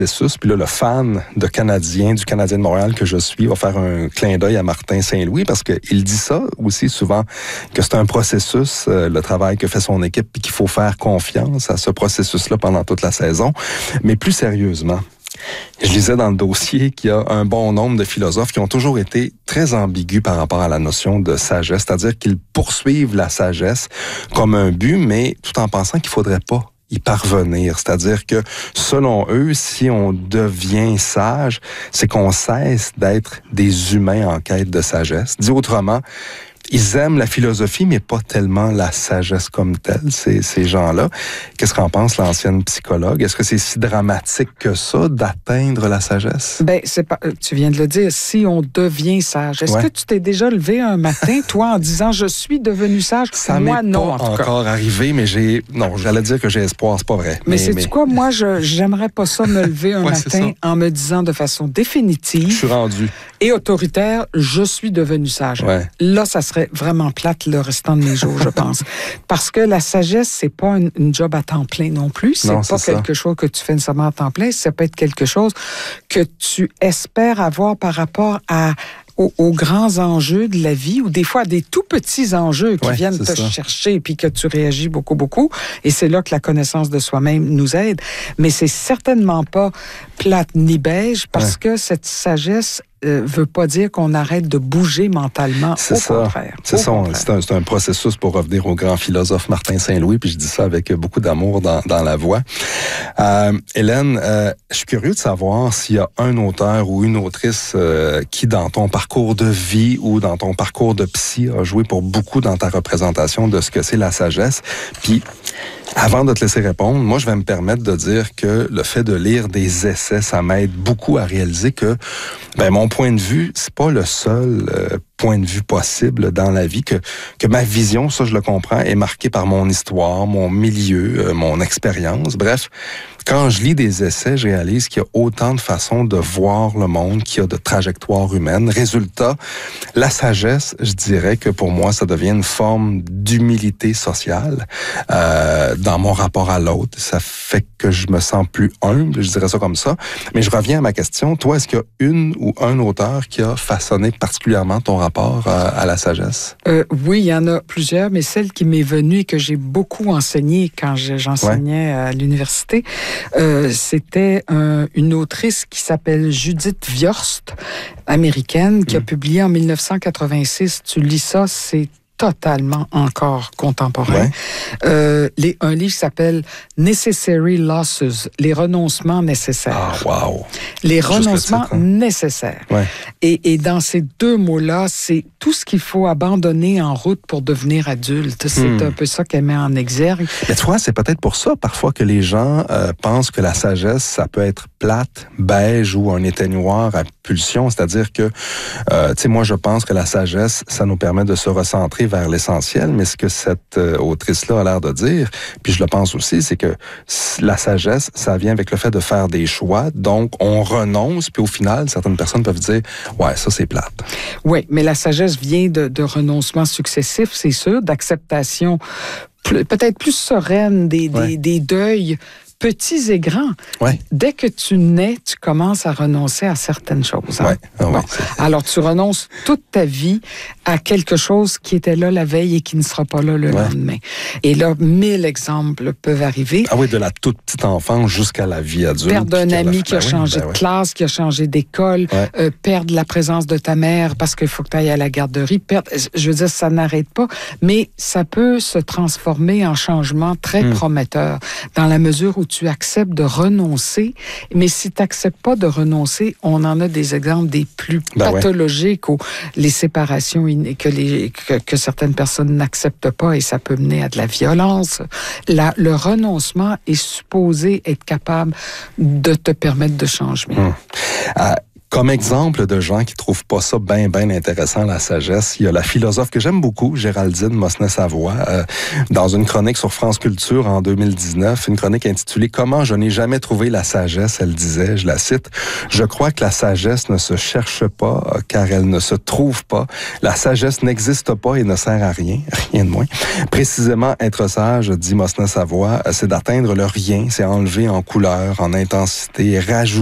Puis là, le fan du Canadien de Montréal que je suis va faire un clin d'œil à Martin Saint-Louis parce qu'il dit ça aussi souvent, que c'est un processus, le travail que fait son équipe, puis qu'il faut faire confiance à ce processus-là pendant toute la saison. Mais plus sérieusement, je lisais dans le dossier qu'il y a un bon nombre de philosophes qui ont toujours été très ambigus par rapport à la notion de sagesse, c'est-à-dire qu'ils poursuivent la sagesse comme un but, mais tout en pensant qu'il faudrait pas y parvenir. C'est-à-dire que, selon eux, si on devient sage, c'est qu'on cesse d'être des humains en quête de sagesse. Dit autrement, ils aiment la philosophie, mais pas tellement la sagesse comme telle, ces gens-là. Qu'est-ce qu'en pense l'ancienne psychologue? Est-ce que c'est si dramatique que ça, d'atteindre la sagesse? Ben, c'est pas, tu viens de le dire, si on devient sage. Est-ce que tu t'es déjà levé un matin, toi, en disant « je suis devenu sage », moi, non, en tout cas. Ça m'est pas encore arrivé, mais j'allais dire que j'ai espoir, c'est pas vrai. Mais sais-tu quoi? Moi, j'aimerais pas ça me lever un matin en me disant de façon définitive. Je suis rendu. Et autoritaire, je suis devenu sage. Ouais. Là, ça serait vraiment plate le restant de mes jours, je pense. Parce que la sagesse, c'est pas une job à temps plein non plus. C'est pas quelque chose que tu fais nécessairement à temps plein. Ça peut être quelque chose que tu espères avoir par rapport aux grands enjeux de la vie, ou des fois à des tout petits enjeux qui viennent te chercher, puis que tu réagis beaucoup, beaucoup. Et c'est là que la connaissance de soi-même nous aide. Mais c'est certainement pas plate ni beige, parce que cette sagesse veut pas dire qu'on arrête de bouger mentalement. Au contraire. C'est un processus, pour revenir au grand philosophe Martin Saint-Louis, puis je dis ça avec beaucoup d'amour dans la voix. Hélène, je suis curieux de savoir s'il y a un auteur ou une autrice qui, dans ton parcours de vie ou dans ton parcours de psy, a joué pour beaucoup dans ta représentation de ce que c'est la sagesse. Puis, avant de te laisser répondre, moi, je vais me permettre de dire que le fait de lire des essais, ça m'aide beaucoup à réaliser que mon point de vue, c'est pas le seul point de vue possible dans la vie, que ma vision, ça je le comprends, est marquée par mon histoire, mon milieu, mon expérience. Bref, quand je lis des essais, je réalise qu'il y a autant de façons de voir le monde qu'il y a de trajectoires humaines. Résultat, la sagesse, je dirais que pour moi, ça devient une forme d'humilité sociale dans mon rapport à l'autre. Ça fait que je me sens plus humble, je dirais ça comme ça. Mais je reviens à ma question. Toi, est-ce qu'il y a une ou un auteur qui a façonné particulièrement ton rapport à la sagesse? Oui, il y en a plusieurs, mais celle qui m'est venue et que j'ai beaucoup enseignée quand j'enseignais à l'université, c'était une autrice qui s'appelle Judith Viorst, américaine, qui a publié en 1986. Tu lis ça, c'est totalement encore contemporain. Un livre qui s'appelle Necessary Losses, les renoncements nécessaires. Ah, wow! Les renoncements nécessaires. Ouais. Et dans ces deux mots-là, c'est tout ce qu'il faut abandonner en route pour devenir adulte. C'est un peu ça qu'elle met en exergue. Mais tu vois, c'est peut-être pour ça, parfois, que les gens pensent que la sagesse, ça peut être plate, beige ou un éteignoir à pulsion. C'est-à-dire que, tu sais, moi, je pense que la sagesse, ça nous permet de se recentrer vers l'essentiel, mais ce que cette autrice-là a l'air de dire, puis je le pense aussi, c'est que la sagesse, ça vient avec le fait de faire des choix, donc on renonce, puis au final, certaines personnes peuvent dire « ouais, ça c'est plate ». Oui, mais la sagesse vient de renoncements successifs, c'est sûr, d'acceptation peut-être plus sereine des deuils petits et grands. Ouais. Dès que tu nais, tu commences à renoncer à certaines choses. Hein? Ouais. Alors, tu renonces toute ta vie à quelque chose qui était là la veille et qui ne sera pas là le lendemain. Et là, 1000 exemples peuvent arriver. Ah oui, de la toute petite enfance jusqu'à la vie adulte. Perdre un ami qui a changé de classe, qui a changé d'école, perdre la présence de ta mère parce qu'il faut que tu ailles à la garderie. Je veux dire, ça n'arrête pas, mais ça peut se transformer en changement très prometteur dans la mesure où tu acceptes de renoncer, mais si tu n'acceptes pas de renoncer, on en a des exemples des plus pathologiques où les séparations que certaines personnes n'acceptent pas et ça peut mener à de la violence. Le renoncement est supposé être capable de te permettre de changer. Comme exemple de gens qui trouvent pas ça bien intéressant, la sagesse, il y a la philosophe que j'aime beaucoup, Géraldine Mosnet-Savoie, dans une chronique sur France Culture en 2019, une chronique intitulée « Comment je n'ai jamais trouvé la sagesse », elle disait, je la cite, « Je crois que la sagesse ne se cherche pas, car elle ne se trouve pas. La sagesse n'existe pas et ne sert à rien, rien de moins. Précisément, être sage, dit Mosnet-Savoie, c'est d'atteindre le rien, c'est enlever en couleur, en intensité, rajouter